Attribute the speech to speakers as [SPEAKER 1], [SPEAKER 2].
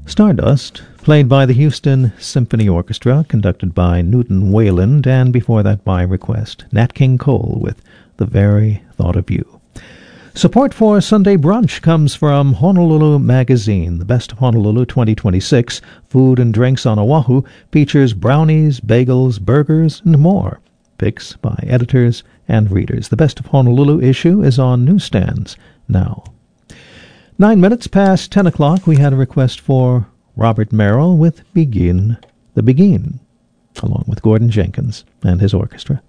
[SPEAKER 1] Stardust, played by the Houston Symphony Orchestra, conducted by Newton Wayland, and before that by request, Nat King Cole with The Very Thought of You. Support for Sunday Brunch comes from Honolulu Magazine. The Best of Honolulu 2026, Food and Drinks on Oahu, features brownies, bagels, burgers, and more. Picks by editors and readers. The Best of Honolulu issue is on newsstands now. 9 minutes past 10 o'clock, we had a request for Robert Merrill with Begin the Begin, along with Gordon Jenkins and his orchestra.